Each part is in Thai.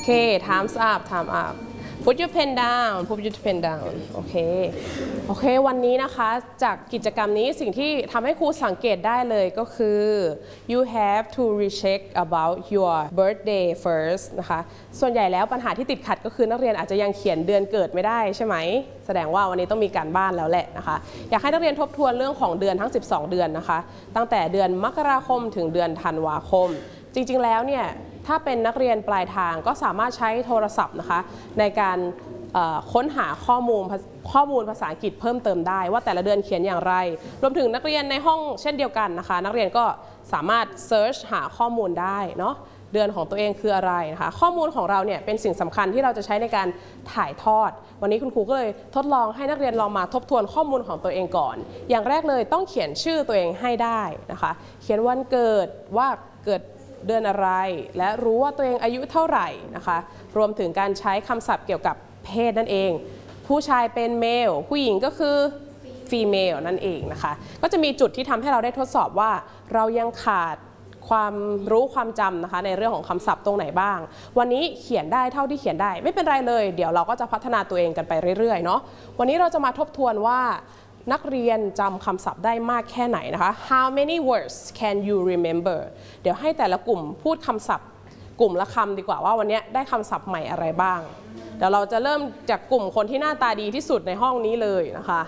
เค time's up time up put your pen down put your pen down โอเควันนี้นะคะจากกิจกรรมนี้สิ่งที่ทำให้ครูสังเกตได้เลยก็คือ you have to recheck about your birthday first นะคะส่วนใหญ่แล้วปัญหาที่ติดขัดก็คือนักเรียนอาจจะยังเขียนเดือนเกิดไม่ได้ใช่ไหมแสดงว่าวันนี้ต้องมีการบ้านแล้วแหละนะคะอยากให้นักเรียนทบทวนเรื่องของเดือนทั้ง12เดือนนะคะตั้งแต่เดือนมกราคมถึงเดือนธันวาคมจริงๆแล้วเนี่ยถ้าเป็นนักเรียนปลายทางก็สามารถใช้โทรศัพท์นะคะในการค้นหาข้อมูลภาษาอังกฤษเพิ่มเติมได้ว่าแต่ละเดือนเขียนอย่างไรรวมถึงนักเรียนในห้องเช่นเดียวกันนะคะนักเรียนก็สามารถเซิร์ชหาข้อมูลได้เนาะเดือนของตัวเองคืออะไรนะคะข้อมูลของเราเนี่ยเป็นสิ่งสำคัญที่เราจะใช้ในการถ่ายทอดวันนี้คุณครูก็เลยทดลองให้นักเรียนลองมาทบทวนข้อมูลของตัวเองก่อนอย่างแรกเลยต้องเขียนชื่อตัวเองให้ได้นะคะเขียนวันเกิดว่าเกิดเดือนอะไรและรู้ว่าตัวเองอายุเท่าไหร่นะคะรวมถึงการใช้คำศัพท์เกี่ยวกับเพศนั่นเองผู้ชายเป็น male ผู้หญิงก็คือ female นั่นเองนะคะก็จะมีจุดที่ทำให้เราได้ทดสอบว่าเรายังขาดความรู้ความจำนะคะในเรื่องของคำศัพท์ตรงไหนบ้างวันนี้เขียนได้เท่าที่เขียนได้ไม่เป็นไรเลยเดี๋ยวเราก็จะพัฒนาตัวเองกันไปเรื่อยๆเนาะวันนี้เราจะมาทบทวนว่านักเรียนจำคำศัพท์ได้มากแค่ไหนนะคะ How many words can you remember เดี๋ยวให้แต่ละกลุ่มพูดคำศัพท์กลุ่มละคำดีกว่าว่าวันนี้ได้คำศัพท์ใหม่อะไรบ้างเดี๋ยวเราจะเริ่มจากกลุ่มคนที่หน้าตาดีที่สุดในห้องนี้เลยนะคะ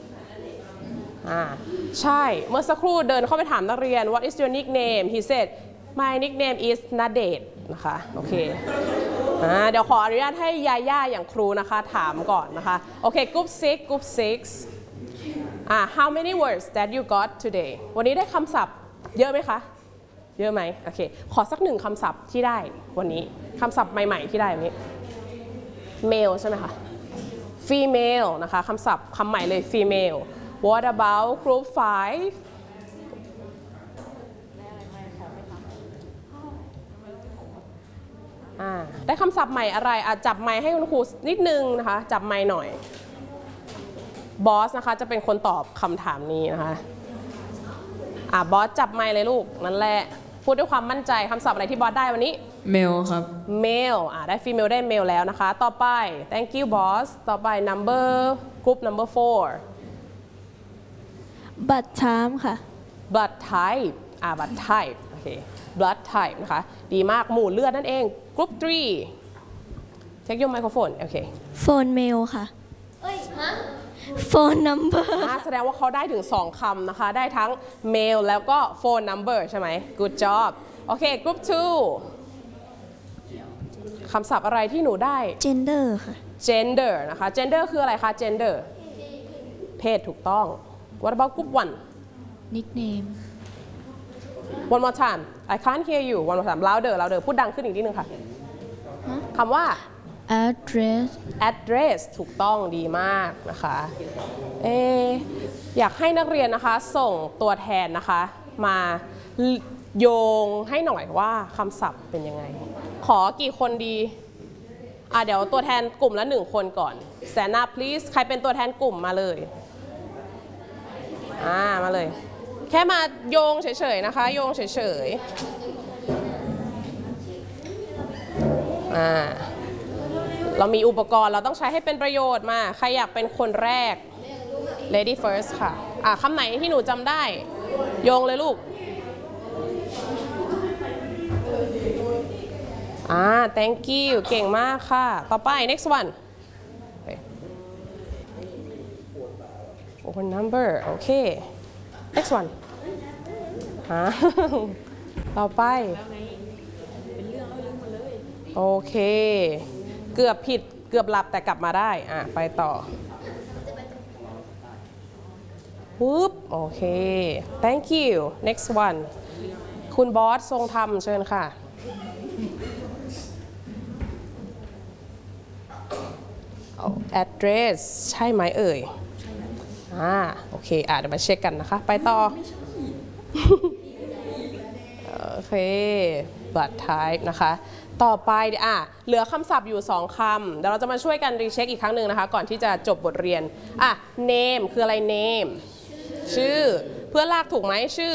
ใช่เมื่อสักครู่เดินเข้าไปถามนักเรียน What is your nickname he said my nickname is Nadet นะคะโอเคเดี๋ยวขออนุญาตให้ยาย่าอย่างครูนะคะถามก่อนนะคะโอเค group 6 how many words that you got today วันนี้ได้คำศัพท์เยอะไหมคะเยอะไหมโอเคขอสักหนึ่งคำศัพท์ที่ได้วันนี้คำศัพท์ใหม่ๆที่ได้วันนี้ male ใช่ไหมคะ female นะคะคำศัพท์คำใหม่เลย female what about group 5ได้คำศัพท์ใหม่อะไรจับไมค์ให้คุณครูนิดนึงนะคะจับไมค์หน่อยบอสนะคะจะเป็นคนตอบคำถามนี้นะคะบอสจับไมค์เลยลูกนั่นแหละพูดด้วยความมั่นใจคำศัพท์อะไรที่บอสได้วันนี้ male ครับ male ได้ female ได้ male แล้วนะคะต่อไป thank you boss ต่อไป group number 4 blood type ค่ะ blood type blood type โอเค blood type นะคะดีมากหมู่เลือดนั่นเอง group 3 take your microphone โอเค phone mail ค่ะphone number แสดงว่าเขาได้ถึง2คำนะคะได้ทั้ง mail แล้วก็ phone number ใช่ไหม good job โอเค group 2คำศัพท์อะไรที่หนูได้ gender ค่ะ gender นะคะ gender คืออะไรคะ gender เพศถูกต้อง what about group 1 nickname one more time I can't hear you one more time louderพูดดังขึ้นอีกนิดนึงค่ะคำว่าaddress ถูกต้องดีมากนะคะอยากให้นักเรียนนะคะส่งตัวแทนนะคะมาโยงให้หน่อยว่าคำศัพท์เป็นยังไงขอกี่คนดีเดี๋ยวตัวแทนกลุ่มละ1คนก่อน stand up please ใครเป็นตัวแทนกลุ่มมาเลยมาเลยแค่มาโยงเฉยๆนะคะโยงเฉยๆเรามีอุปกรณ์เราต้องใช้ให้เป็นประโยชน์มาใครอยากเป็นคนแรก lady first ค่ะคำไหนที่หนูจำได้โยงเลยลูกthank you เก่งมากค่ะต่อไป next one phone number โอเค next one ต่อไปโอเคเกือบผิดเกือบหลับแต่กลับมาได้ไปต่อปุ๊บโอเค thank you next one คุณบอสทรงธรรมเชิญค่ะaddress ใช่ไหมเอ่ยโอเคเดี๋ยวมาเช็คกันนะคะไปต่อโอเค blood type นะคะต่อไปเหลือคำศัพท์อยู่2คำเดี๋ยวเราจะมาช่วยกันรีเช็คอีกครั้งหนึ่งนะคะก่อนที่จะจบบทเรียนname คืออะไร name ชื่อเพื่อนลากถูกไหมชื่อ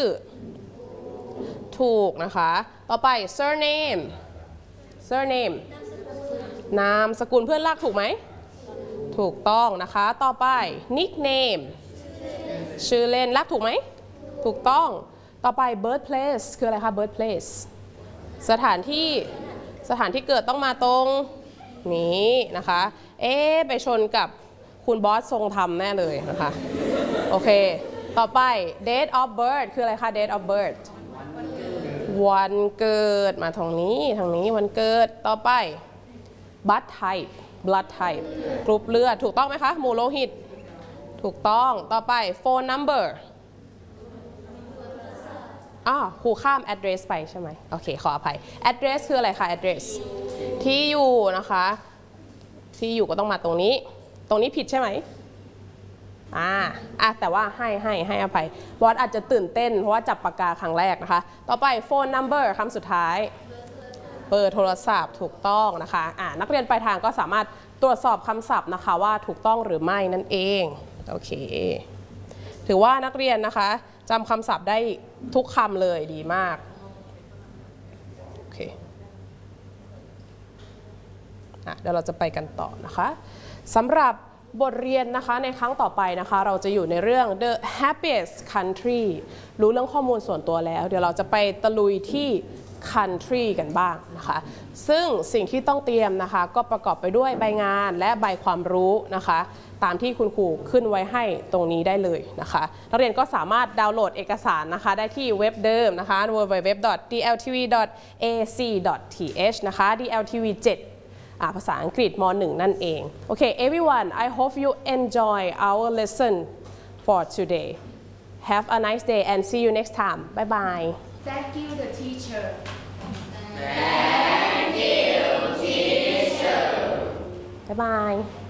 ถูกนะคะต่อไป surname นามสกุลเพื่อนรักถูกไหมถูกต้องนะคะต่อไป nickname ชื่อเล่นรักถูกไหมถูกต้องต่อไป birthplace คืออะไรคะ birthplace สถานที่เกิดต้องมาตรงนี้นะคะไปชนกับคุณบอสทรงธรรมแน่เลยนะคะโอเคต่อไป date of birth คืออะไรคะ date of birth วันเกิดมาทางนี้วันเกิดต่อไป blood type กรุ๊ปเลือดถูกต้องไหมคะหมู่โลหิตถูกต้องต่อไป phone number ครูข้าม address ไปใช่ไหมโอเคขออภัย address คืออะไรคะ address ที่อยู่นะคะที่อยู่ก็ต้องมาตรงนี้ผิดใช่ไหมแต่ว่าให้อภัยบอสอาจจะตื่นเต้นเพราะว่าจับปากกาครั้งแรกนะคะต่อไป phone number คำสุดท้ายเบอร์โทรศัพท์ถูกต้องนะคะนักเรียนปลายทางก็สามารถตรวจสอบคำศัพท์นะคะว่าถูกต้องหรือไม่นั่นเองโอเคถือว่านักเรียนนะคะจำคำศัพท์ได้ทุกคำเลยดีมากโอเคเดี๋ยวเราจะไปกันต่อนะคะสำหรับบทเรียนนะคะในครั้งต่อไปนะคะเราจะอยู่ในเรื่อง the happiest country รู้เรื่องข้อมูลส่วนตัวแล้วเดี๋ยวเราจะไปตะลุยที่ country กันบ้างนะคะซึ่งสิ่งที่ต้องเตรียมนะคะก็ประกอบไปด้วยใบงานและใบความรู้นะคะตามที่คุณครูขึ้นไว้ให้ตรงนี้ได้เลยนะคะนักเรียนก็สามารถดาวน์โหลดเอกสารนะคะได้ที่เว็บเดิมนะคะ www.dltv.ac.th นะคะ dltv7ภาษาอังกฤษม.1 นั่นเองโอเค everyone I hope you enjoy our lesson for today have a nice day and see you next time bye bye Thank you, the teacher. bye bye